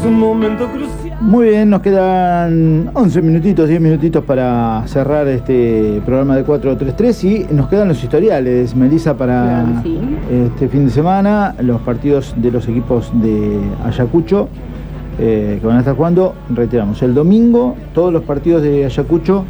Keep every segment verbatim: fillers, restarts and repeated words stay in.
un momento crucial. Muy bien, nos quedan once minutitos, diez minutitos para cerrar este programa de cuatro tres tres y nos quedan los historiales, Melissa, para Claro que sí. este fin de semana, los partidos de los equipos de Ayacucho eh, que van a estar jugando. Reiteramos, el domingo todos los partidos de Ayacucho,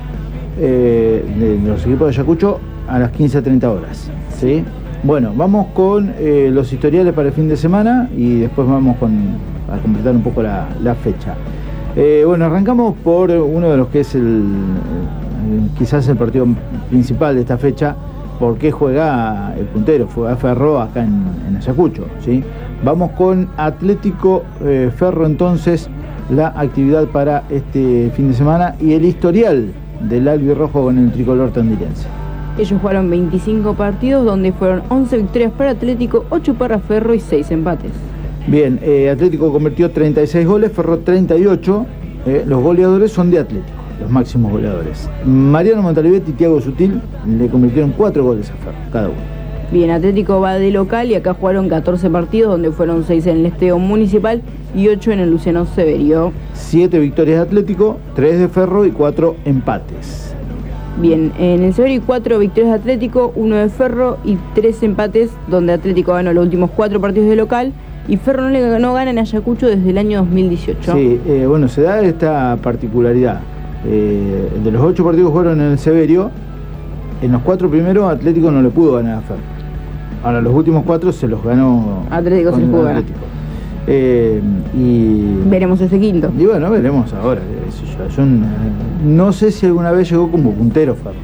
eh, de los equipos de Ayacucho a las quince a treinta horas, ¿sí? Bueno, vamos con eh, los historiales para el fin de semana y después vamos con, a completar un poco la, la fecha. Eh, bueno, arrancamos por uno de los que es el, el quizás el partido principal de esta fecha, porque juega el puntero, juega Ferro acá en, en Ayacucho, ¿sí? Vamos con Atlético eh, Ferro, entonces, la actividad para este fin de semana y el historial del albirrojo con el tricolor tandilense. Ellos jugaron veinticinco partidos, donde fueron once victorias para Atlético, ocho para Ferro y seis empates. Bien, eh, Atlético convirtió treinta y seis goles, Ferro treinta y ocho. Eh, los goleadores son de Atlético, los máximos goleadores. Mariano Montalivet y Thiago Sutil le convirtieron cuatro goles a Ferro, cada uno. Bien, Atlético va de local y acá jugaron catorce partidos, donde fueron seis en el Estadio Municipal y ocho en el Luciano Severio. siete victorias de Atlético, tres de Ferro y cuatro empates. Bien, en el Severio cuatro victorias de Atlético, uno de Ferro y tres empates, donde Atlético ganó los últimos cuatro partidos de local y Ferro no, le, no gana en Ayacucho desde el año dos mil dieciocho. Sí, eh, bueno, se da esta particularidad. Eh, de los ocho partidos que jugaron en el Severio, en los cuatro primeros Atlético no le pudo ganar a Ferro. Ahora los últimos cuatro se los ganó Atlético, con se el pudo Atlético. Eh, y veremos ese quinto. Y bueno, veremos ahora. Yo, yo no sé si alguna vez llegó como puntero Ferro.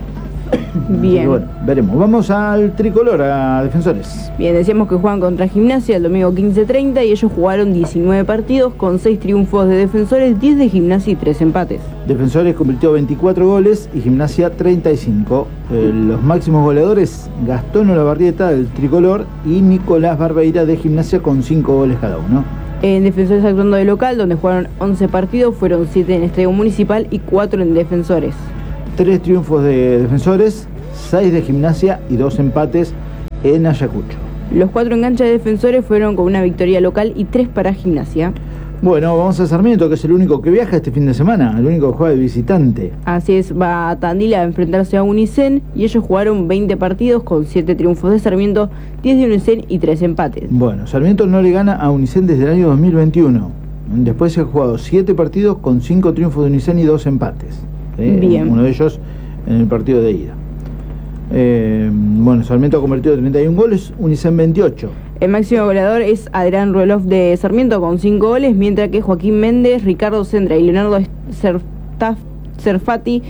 Bien. Bueno, veremos. Vamos al tricolor, a Defensores. Bien, decíamos que juegan contra Gimnasia el domingo quince treinta y ellos jugaron diecinueve partidos con seis triunfos de Defensores, diez de Gimnasia y tres empates. Defensores convirtió veinticuatro goles y Gimnasia treinta y cinco. Eh, los máximos goleadores, Gastón Olavarrieta del tricolor y Nicolás Barbeira de Gimnasia con cinco goles cada uno. En Defensores actuando de local, donde jugaron once partidos, fueron siete en Estadio Municipal y cuatro en Defensores. Tres triunfos de Defensores, seis de Gimnasia y dos empates en Ayacucho. Los cuatro en cancha de Defensores fueron con una victoria local y tres para Gimnasia. Bueno, vamos a Sarmiento, que es el único que viaja este fin de semana, el único que juega de visitante. Así es, va a Tandil a enfrentarse a Unicen y ellos jugaron veinte partidos con siete triunfos de Sarmiento, diez de Unicen y tres empates. Bueno, Sarmiento no le gana a Unicen desde el año dos mil veintiuno. Después se han jugado siete partidos con cinco triunfos de Unicen y dos empates. ¿Eh? Bien. Uno de ellos en el partido de ida. Eh, bueno, Sarmiento ha convertido treinta y un goles, Unicen veintiocho. El máximo goleador es Adrián Ruelof de Sarmiento con cinco goles, mientras que Joaquín Méndez, Ricardo Sendra y Leonardo Cerfati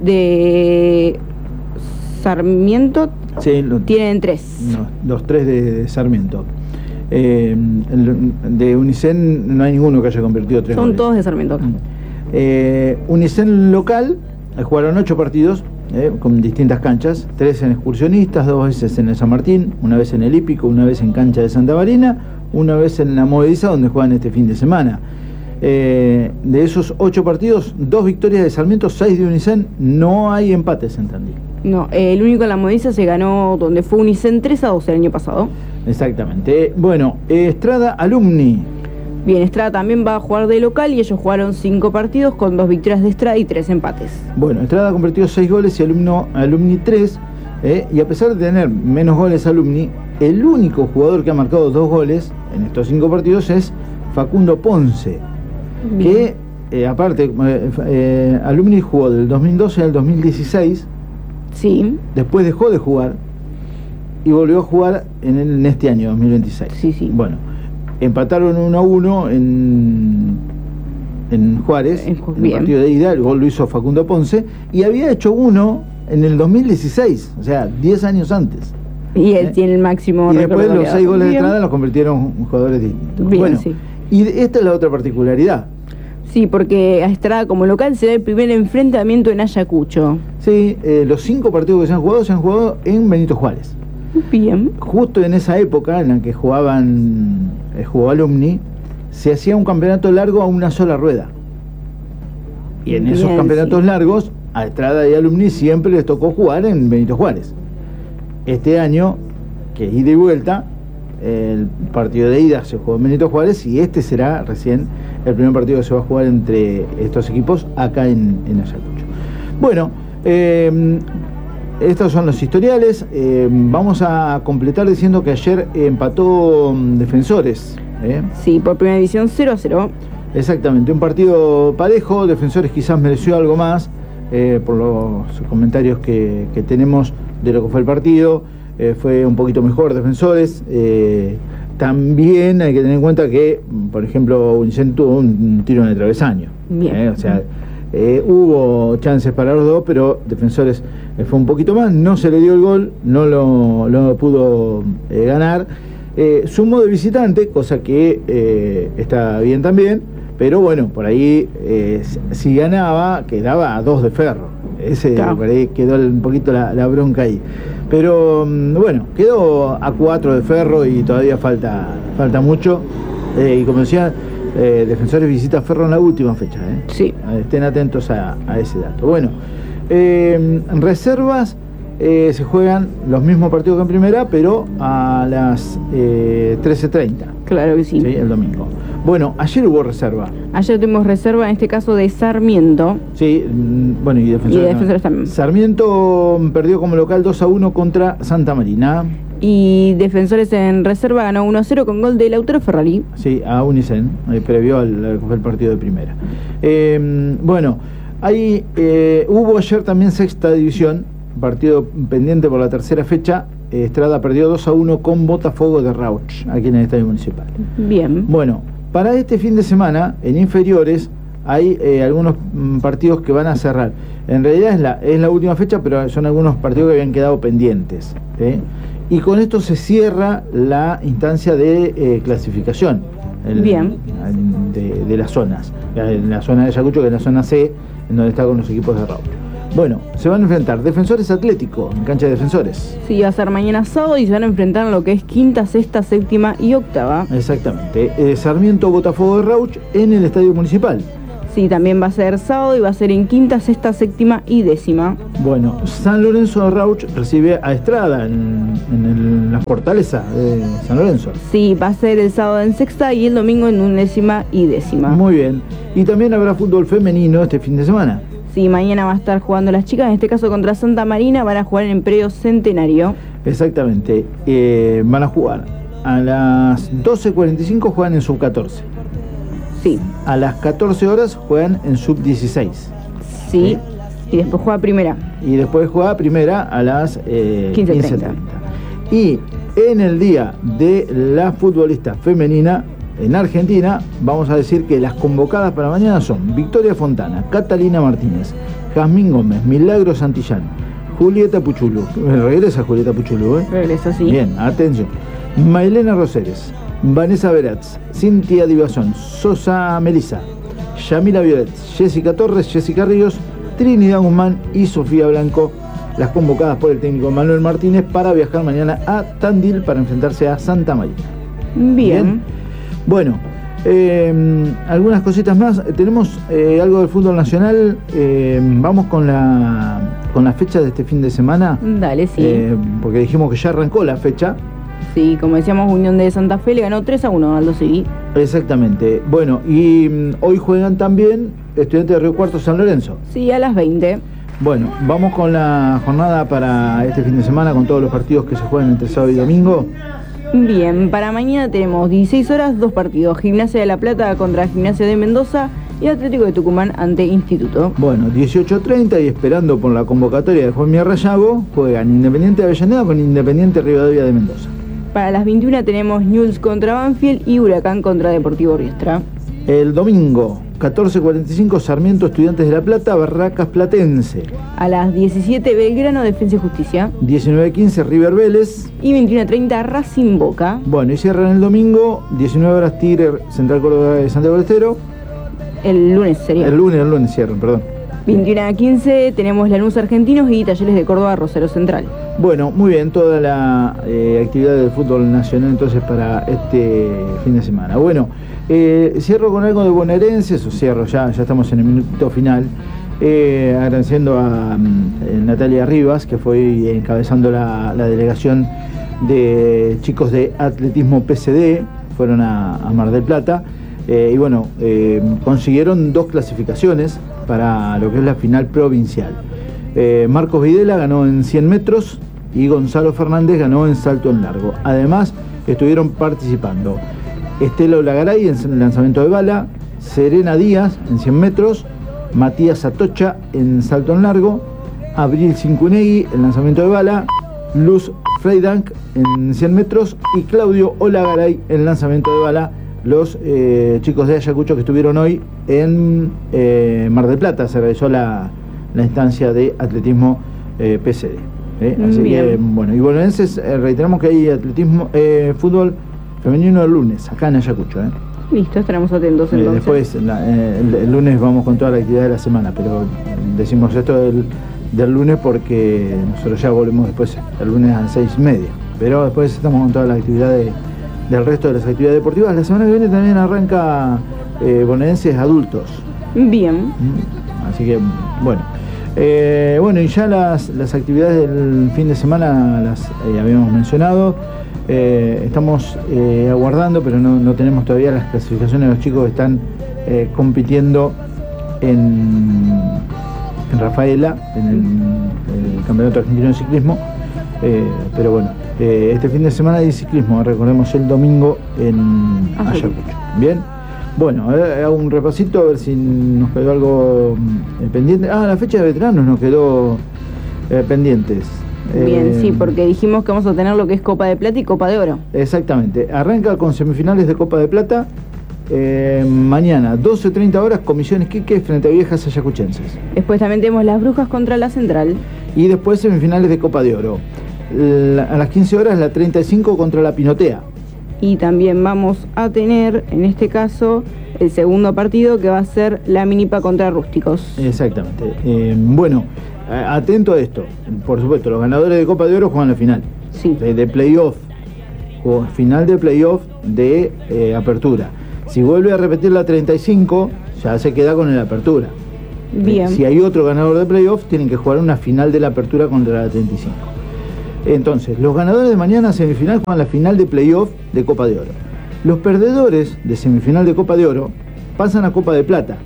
de Sarmiento sí, lo, tienen tres. No, los tres de, de Sarmiento. Eh, el, de Unicen no hay ninguno que haya convertido tres Son goles. todos de Sarmiento. Eh, Unicen local eh, jugaron ocho partidos eh, con distintas canchas, tres en Excursionistas, dos veces en el San Martín, una vez en el Hípico, una vez en cancha de Santa Marina, una vez en la Movediza, donde juegan este fin de semana. Eh, de esos ocho partidos, dos victorias de Sarmiento, seis de Unicen, no hay empates en Tandil. No, eh, el único en la Movediza se ganó donde fue Unicen tres a dos el año pasado. Exactamente. Bueno, eh, Estrada Alumni. Bien, Estrada también va a jugar de local y ellos jugaron cinco partidos con dos victorias de Estrada y tres empates. Bueno, Estrada convirtió seis goles y Alumno, Alumni tres, eh, y a pesar de tener menos goles Alumni, el único jugador que ha marcado dos goles en estos cinco partidos es Facundo Ponce. Bien. Que eh, aparte, eh, eh, Alumni jugó del dos mil doce al dos mil dieciséis, sí. Después dejó de jugar y volvió a jugar en, el, en este año dos mil veintiséis. Sí, sí. Bueno, empataron uno a uno en, en Juárez, en, en el partido de ida. El gol lo hizo Facundo Ponce y había hecho uno en el dos mil dieciséis, o sea, diez años antes. Y él ¿eh? tiene el máximo. Y después los seis goles de Estrada los convirtieron en jugadores distintos. Bien, bueno, sí. Y esta es la otra particularidad. Sí, porque a Estrada como local se da el primer enfrentamiento en Ayacucho. Sí, eh, los cinco partidos que se han jugado se han jugado en Benito Juárez. Bien. Justo en esa época en la que jugaban, eh, jugó Alumni, se hacía un campeonato largo a una sola rueda. Y en esos Bien, campeonatos sí. largos, a Estrada y Alumni siempre les tocó jugar en Benito Juárez. Este año, que es ida y vuelta, el partido de ida se jugó en Benito Juárez y este será recién el primer partido que se va a jugar entre estos equipos acá en, en Ayacucho. Bueno, eh, estos son los historiales. Eh, vamos a completar diciendo que ayer empató um, Defensores. ¿eh? Sí, por primera división cero a cero. Exactamente, un partido parejo. Defensores quizás mereció algo más eh, por los comentarios que, que tenemos de lo que fue el partido. Eh, fue un poquito mejor Defensores. Eh, también hay que tener en cuenta que, por ejemplo, Unicent tuvo un, un tiro en el travesaño. Bien. Eh, o sea, eh, hubo chances para los dos, pero Defensores eh, fue un poquito más. No se le dio el gol, no lo, lo pudo eh, ganar. Eh, sumó de visitante, cosa que eh, está bien también. Pero bueno, por ahí, eh, si ganaba, quedaba a dos de Ferro. Ese, claro. Por ahí quedó un poquito la, la bronca ahí. Pero bueno, quedó a cuatro de Ferro y todavía falta, falta mucho. Eh, y como decía, eh, Defensores visita Ferro en la última fecha. ¿eh? Sí. Estén atentos a, a ese dato. Bueno, eh, en reservas eh, se juegan los mismos partidos que en primera, pero a las eh, trece treinta. Claro que sí. Sí, el domingo. Bueno, ayer hubo reserva. Ayer tuvimos reserva, en este caso de Sarmiento. Sí, bueno, y Defensores, y de Defensores también. Sarmiento perdió como local dos a uno contra Santa Marina. Y Defensores en reserva ganó uno a cero con gol de Lautaro Ferrari. Sí, a Unicen, eh, previo al, al partido de primera. Eh, bueno, ahí eh, hubo ayer también sexta división, partido pendiente por la tercera fecha. Estrada perdió dos a uno con Botafogo de Rauch, aquí en el Estadio Municipal. Bien. Bueno, para este fin de semana, en inferiores, hay eh, algunos mm, partidos que van a cerrar. En realidad es la, es la última fecha, pero son algunos partidos que habían quedado pendientes. ¿eh? Y con esto se cierra la instancia de eh, clasificación. El, Bien. De, de las zonas. En la zona de Ayacucho, que es la zona C, en donde está con los equipos de Rauch. Bueno, se van a enfrentar Defensores Atlético, en cancha de Defensores. Sí, va a ser mañana sábado y se van a enfrentar en lo que es quinta, sexta, séptima y octava. Exactamente. Eh, Sarmiento Botafogo de Rauch en el Estadio Municipal. Sí, también va a ser sábado y va a ser en quinta, sexta, séptima y décima. Bueno, San Lorenzo de Rauch recibe a Estrada en, en el, la fortaleza de San Lorenzo. Sí, va a ser el sábado en sexta y el domingo en undécima y décima. Muy bien. Y también habrá fútbol femenino este fin de semana. Sí, mañana va a estar jugando las chicas, en este caso contra Santa Marina, van a jugar en el predio Centenario. Exactamente, eh, van a jugar a las doce cuarenta y cinco, juegan en sub catorce. Sí. A las catorce horas juegan en sub dieciséis. Sí, ¿sí? Y después juega primera. Y después juega primera a las eh, quince treinta. Y en el día de la futbolista femenina, en Argentina, vamos a decir que las convocadas para mañana son Victoria Fontana, Catalina Martínez, Jazmín Gómez, Milagro Santillán, Julieta Puchulu. Regresa Julieta Puchulu, ¿eh? Regresa, sí. Bien, atención. Mailena Roseres, Vanessa Beratz, Cintia Divazón, Sosa Melisa, Yamila Violet, Jessica Torres, Jessica Ríos, Trinidad Guzmán y Sofía Blanco, las convocadas por el técnico Manuel Martínez para viajar mañana a Tandil para enfrentarse a Santa Marina. Bien. Bien. Bueno, eh, algunas cositas más. Tenemos eh, algo del fútbol nacional. Eh, vamos con la con la fecha de este fin de semana. Dale, sí. Eh, porque dijimos que ya arrancó la fecha. Sí, como decíamos, Unión de Santa Fe le ganó tres a uno al Aldo Civi. Exactamente. Bueno, y um, hoy juegan también Estudiantes de Río Cuarto San Lorenzo. Sí, a las veinte. Bueno, vamos con la jornada para este fin de semana, con todos los partidos que se juegan entre sábado y domingo. Bien, para mañana tenemos dieciséis horas, dos partidos. Gimnasia de La Plata contra Gimnasia de Mendoza y Atlético de Tucumán ante Instituto. Bueno, dieciocho treinta y esperando por la convocatoria de Juan Miguel Rayago, juegan Independiente de Avellaneda con Independiente Rivadavia de Mendoza. Para las veintiuna tenemos Newell's contra Banfield y Huracán contra Deportivo Riestra. El domingo, catorce cuarenta y cinco, Sarmiento Estudiantes de La Plata, Barracas Platense. A las diecisiete, Belgrano Defensa y Justicia. diecinueve quince, River Vélez. Y veintiuno treinta, Racing Boca. Bueno, y cierran el domingo, diecinueve horas, Tigre Central Córdoba de Santiago del Estero. El lunes sería. El lunes, el lunes cierran, perdón. veintiuno a quince tenemos Lanús Argentinos y Talleres de Córdoba Rosario Central. Bueno, muy bien, toda la eh, actividad del fútbol nacional entonces para este fin de semana. Bueno, eh, cierro con algo de bonaerenses, o cierro ya, ya estamos en el minuto final, eh, agradeciendo a um, Natalia Rivas, que fue encabezando la, la delegación de chicos de atletismo P C D, fueron a, a Mar del Plata, eh, y bueno, eh, consiguieron dos clasificaciones para lo que es la final provincial. Eh, Marcos Videla ganó en cien metros y Gonzalo Fernández ganó en salto en largo. Además, estuvieron participando Estela Olagaray en lanzamiento de bala, Serena Díaz en cien metros, Matías Atocha en salto en largo, Abril Cincunegui en lanzamiento de bala, Luz Freidank en cien metros y Claudio Olagaray en lanzamiento de bala, los eh, chicos de Ayacucho que estuvieron hoy en eh, Mar del Plata. Se realizó la, la instancia de atletismo eh, P C D. ¿eh? Así Bien. que, bueno, y bonaerenses, eh, reiteramos que hay atletismo, eh, fútbol femenino el lunes, acá en Ayacucho. ¿eh? Listo, estaremos atentos Eh, entonces. después, la, eh, el, el lunes vamos con toda la actividad de la semana, pero decimos esto del, del lunes porque nosotros ya volvemos después el lunes a las seis y media. Pero después estamos con toda la actividad de, del resto de las actividades deportivas. La semana que viene también arranca eh, bonaerenses adultos. Bien. Mm, Así que, bueno. Eh, bueno, y ya las, las actividades del fin de semana las eh, habíamos mencionado. Eh, estamos eh, aguardando, pero no, no tenemos todavía las clasificaciones de los chicos que están eh, compitiendo en, en Rafaela, en el, el Campeonato Argentino de Ciclismo. Eh, pero bueno, eh, este fin de semana hay ciclismo, recordemos el domingo en Ayacucho. Ayacucho. Bien, bueno, eh, hago un repasito a ver si nos quedó algo eh, pendiente. Ah, la fecha de veteranos nos quedó eh, pendientes. Bien, Eh, sí, porque dijimos que vamos a tener lo que es Copa de Plata y Copa de Oro. Exactamente, arranca con semifinales de Copa de Plata. Eh, mañana, doce treinta horas, Comisiones Quique frente a Viejas Ayacuchenses. Después también tenemos las Brujas contra la Central. Y después semifinales de Copa de Oro. La- a las quince horas, la treinta y cinco contra la Pinotea. Y también vamos a tener, en este caso, el segundo partido que va a ser la Minipa contra Rústicos. Exactamente. Eh, bueno, a- atento a esto. Por supuesto, los ganadores de Copa de Oro juegan la final. Sí. De, de playoff. O final de playoff de eh, apertura. Si vuelve a repetir la treinta y cinco, ya se queda con la apertura. Bien. Si hay otro ganador de playoff, tienen que jugar una final de la apertura contra la treinta y cinco. Entonces, los ganadores de mañana semifinal juegan la final de playoff de Copa de Oro. Los perdedores de semifinal de Copa de Oro pasan a Copa de Plata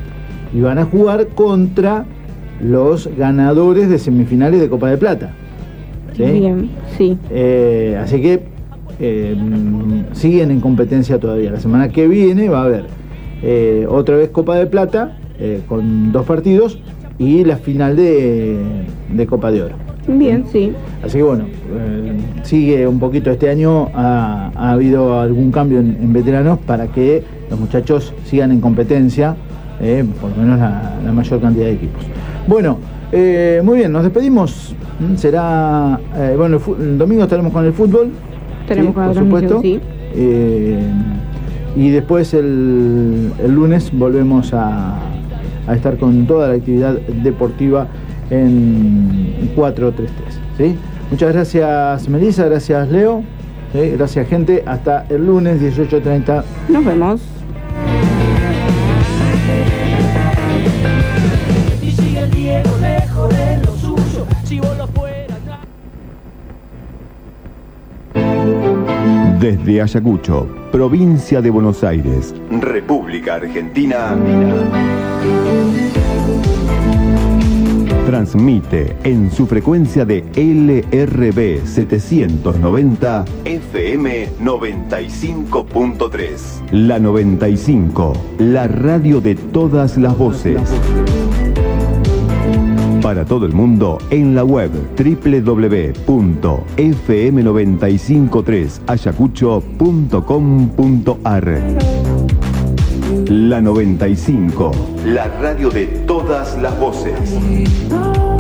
y van a jugar contra los ganadores de semifinales de Copa de Plata. ¿Sí? Bien, sí. Eh, así que eh, mm, siguen en competencia todavía. La semana que viene va a haber eh, otra vez Copa de Plata eh, con dos partidos y la final de, de Copa de Oro. Bien, sí. Así que bueno, eh, sigue un poquito este año, ha, ha habido algún cambio en, en veteranos para que los muchachos sigan en competencia, eh, por lo menos la, la mayor cantidad de equipos. Bueno, eh, muy bien, nos despedimos. Mm, Será, eh, bueno, el, fu- el domingo estaremos con el fútbol. Estaremos con la por transmisión, supuesto. sí. Eh, y después el, el lunes volvemos a, a estar con toda la actividad deportiva en cuatro tres tres. ¿Sí? Muchas gracias, Melissa, gracias, Leo. ¿sí? Gracias, gente. Hasta el lunes, dieciocho treinta. Nos vemos. Y sigue el Diego lejos de lo suyo. Si vos lo fueras. Desde Ayacucho, provincia de Buenos Aires, República Argentina. Transmite en su frecuencia de L R B setecientos noventa F M noventa y cinco punto tres. La noventa y cinco, la radio de todas las voces. Para todo el mundo en la web doble u doble u doble u punto f m noventa y cinco tres ayacucho punto com punto a r. La noventa y cinco, la radio de todas las voces.